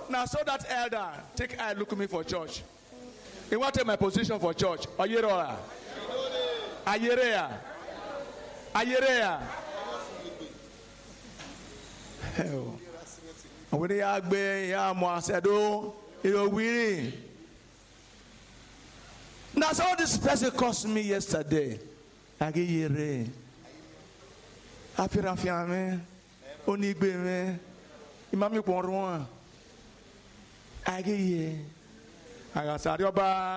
Now, so that elder take eye look me for church. He want to take my position for church. Ayerora. Ayerea. Ayerea. When they agbe ya mo asedo, you winning. That's all this person cost me yesterday. Ageyere. Afira me. Onigbe me. Imami ponron. Ageye. Agasari oba